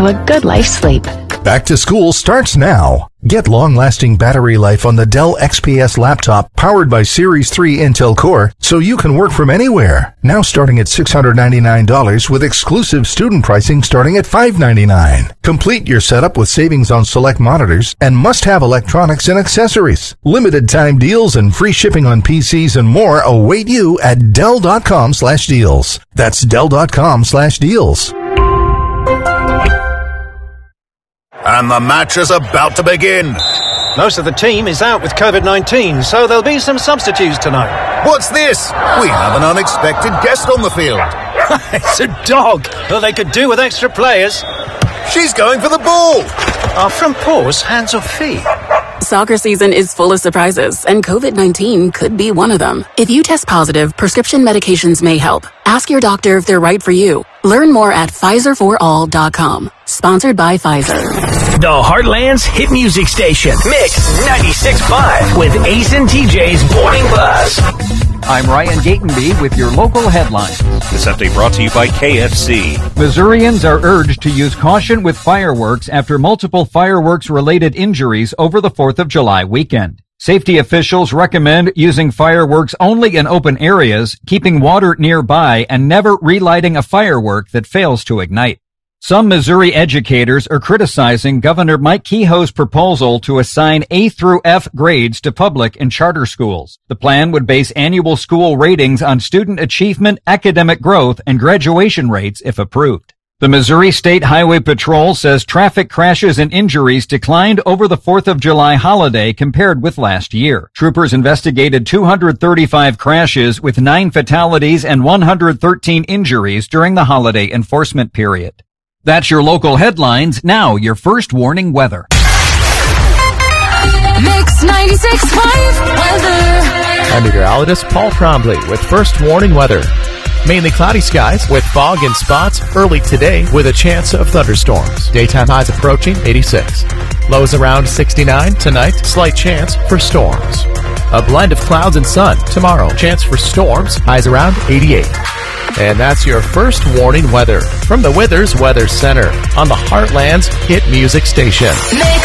to a good night's sleep. Back to school starts now. Get long-lasting battery life on the Dell XPS laptop powered by Series 3 Intel Core so you can work from anywhere. Now starting at $699 with exclusive student pricing starting at $599. Complete your setup with savings on select monitors and must-have electronics and accessories. Limited time deals and free shipping on PCs and more await you at Dell.com/deals. That's Dell.com/deals. And the match is about to begin. Most of the team is out with COVID-19, so there'll be some substitutes tonight. What's this? We have an unexpected guest on the field. It's a dog. Well, they could do with extra players. She's going for the ball. Are front paws hands or feet? Soccer season is full of surprises, and COVID-19 could be one of them. If you test positive, prescription medications may help. Ask your doctor if they're right for you. Learn more at PfizerForAll.com. Sponsored by Pfizer. The Heartland's hit music station, Mix 96.5 with Ace and TJ's Morning Buzz. I'm Ryan Gatenby with your local headlines. This update brought to you by KFC. Missourians are urged to use caution with fireworks after multiple fireworks-related injuries over the 4th of July weekend. Safety officials recommend using fireworks only in open areas, keeping water nearby, and never relighting a firework that fails to ignite. Some Missouri educators are criticizing Governor Mike Kehoe's proposal to assign A through F grades to public and charter schools. The plan would base annual school ratings on student achievement, academic growth, and graduation rates if approved. The Missouri State Highway Patrol says traffic crashes and injuries declined over the 4th of July holiday compared with last year. Troopers investigated 235 crashes with 9 fatalities and 113 injuries during the holiday enforcement period. That's your local headlines. Now, your first warning weather. Mix 96.5 weather. I'm meteorologist Paul Trombley with first warning weather. Mainly cloudy skies with fog in spots early today with a chance of thunderstorms. Daytime highs approaching 86. Lows around 69 tonight. Slight chance for storms. A blend of clouds and sun tomorrow. Chance for storms. Highs around 88. And that's your first warning weather from the Withers Weather Center on the Heartland's hit music station.